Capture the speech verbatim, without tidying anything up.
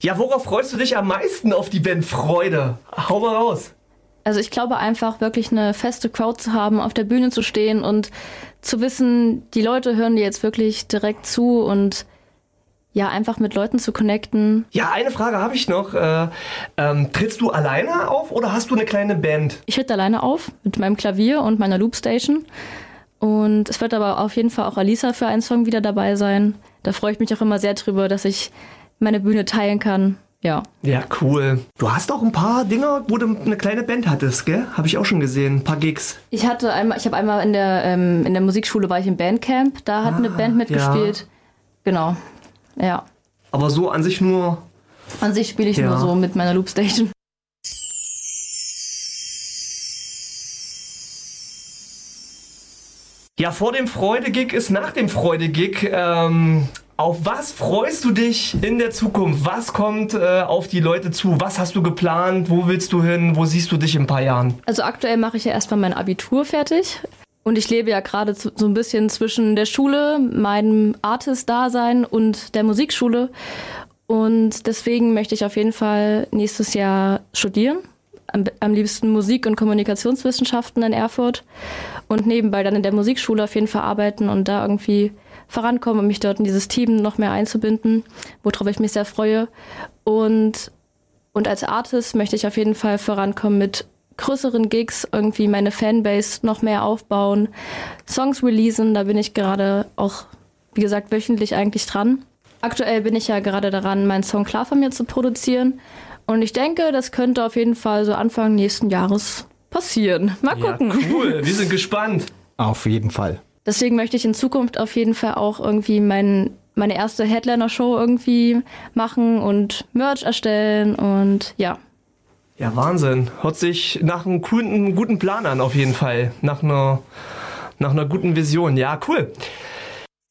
Ja, worauf freust du dich am meisten auf die Band Freude? Hau mal raus. Also ich glaube einfach wirklich eine feste Crowd zu haben, auf der Bühne zu stehen und zu wissen, die Leute hören dir jetzt wirklich direkt zu und ja, einfach mit Leuten zu connecten. Ja, eine Frage habe ich noch. Äh, ähm, trittst du alleine auf oder hast du eine kleine Band? Ich tritt alleine auf mit meinem Klavier und meiner Loopstation. Und es wird aber auf jeden Fall auch Alisa für einen Song wieder dabei sein. Da freue ich mich auch immer sehr drüber, dass ich meine Bühne teilen kann. Ja. Ja, cool. Du hast auch ein paar Dinger, wo du eine kleine Band hattest, gell? Habe ich auch schon gesehen, ein paar Gigs. Ich hatte einmal, ich habe einmal in der ähm, in der Musikschule war ich im Bandcamp, da hat ah, eine Band mitgespielt. Ja. Genau. Ja. Aber so an sich nur. An sich spiele ich ja. nur so mit meiner Loopstation. Ja, vor dem Freude-Gig ist nach dem Freude-Gig. Ähm, auf was freust du dich in der Zukunft? Was kommt äh, auf die Leute zu? Was hast du geplant? Wo willst du hin? Wo siehst du dich in ein paar Jahren? Also aktuell mache ich ja erstmal mein Abitur fertig. Und ich lebe ja gerade so ein bisschen zwischen der Schule, meinem Artist-Dasein und der Musikschule. Und deswegen möchte ich auf jeden Fall nächstes Jahr studieren. Am, am liebsten Musik- und Kommunikationswissenschaften in Erfurt. Und nebenbei dann in der Musikschule auf jeden Fall arbeiten und da irgendwie vorankommen und mich dort in dieses Team noch mehr einzubinden, worauf ich mich sehr freue. Und, und als Artist möchte ich auf jeden Fall vorankommen mit größeren Gigs, irgendwie meine Fanbase noch mehr aufbauen, Songs releasen, da bin ich gerade auch, wie gesagt, wöchentlich eigentlich dran. Aktuell bin ich ja gerade daran, meinen Song Klar von mir zu produzieren und ich denke, das könnte auf jeden Fall so Anfang nächsten Jahres passieren. Mal gucken. Ja, cool, wir sind gespannt. Auf jeden Fall. Deswegen möchte ich in Zukunft auf jeden Fall auch irgendwie mein, meine erste Headliner-Show irgendwie machen und Merch erstellen und ja. Ja, Wahnsinn. Hört sich nach einem guten, guten Plan an, auf jeden Fall. Nach einer, nach einer guten Vision. Ja, cool.